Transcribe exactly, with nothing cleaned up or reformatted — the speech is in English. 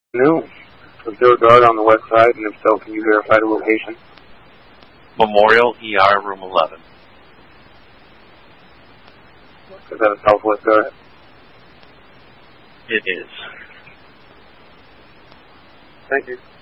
No. Was there a guard on the west side, and if so, can you verify the location? Memorial E R, room eleven. Is that a southwest guard? It is. Thank you.